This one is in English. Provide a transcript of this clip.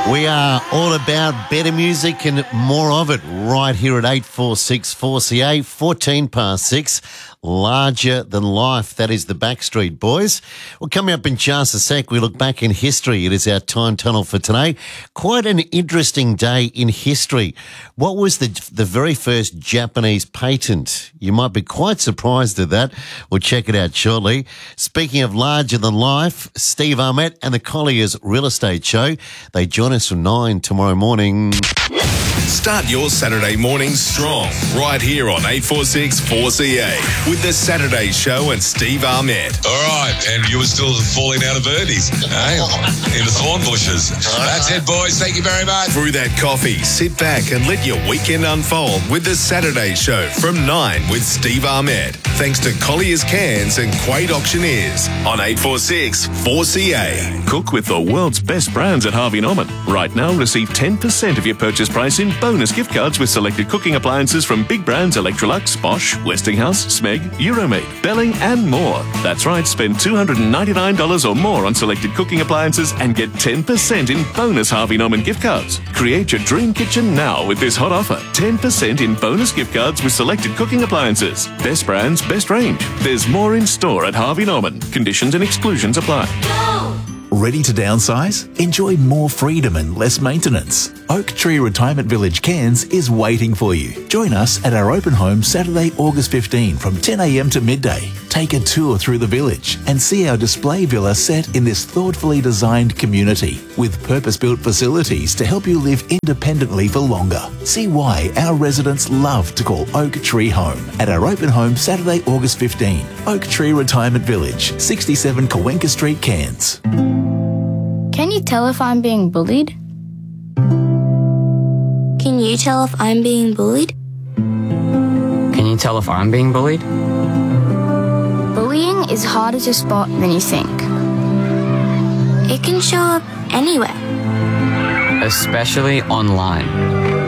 We are all about better music and more of it right here at 846 4CA, 14 past 6. Larger than life. That is the Backstreet Boys. Well, coming up in just a sec, we look back in history. It is our time tunnel for today. Quite an interesting day in history. What was the very first Japanese patent? You might be quite surprised at that. We'll check it out shortly. Speaking of larger than life, Steve Armett and the Colliers Real Estate Show. They join us from 9 tomorrow morning. Start your Saturday morning strong right here on 846 4CA with the Saturday Show and Steve Armett. All right, and you were still falling out of birdies, eh? In the thorn bushes. That's it, boys. Thank you very much. Through that coffee, sit back and let your weekend unfold with the Saturday Show from 9 with Steve Armett. Thanks to Collier's Cans and Quade Auctioneers on 846 4CA. Cook with the world's best brands at Harvey Norman. Right now, receive 10% of your purchase price in bonus gift cards with selected cooking appliances from big brands Electrolux, Bosch, Westinghouse, Smeg, Euromade, Belling and more. That's right, spend $299 or more on selected cooking appliances and get 10% in bonus Harvey Norman gift cards. Create your dream kitchen now with this hot offer. 10% in bonus gift cards with selected cooking appliances. Best brands, best range. There's more in store at Harvey Norman. Conditions and exclusions apply. Ready to downsize? Enjoy more freedom and less maintenance. Oak Tree Retirement Village Cairns is waiting for you. Join us at our open home Saturday, August 15 from 10 a.m. to midday. Take a tour through the village and see our display villa set in this thoughtfully designed community with purpose-built facilities to help you live independently for longer. See why our residents love to call Oak Tree home at our open home Saturday, August 15. Oak Tree Retirement Village, 67 Cawenka Street, Cairns. Can you tell if I'm being bullied? Can you tell if I'm being bullied? Can you tell if I'm being bullied? Bullying is harder to spot than you think. It can show up anywhere. Especially online.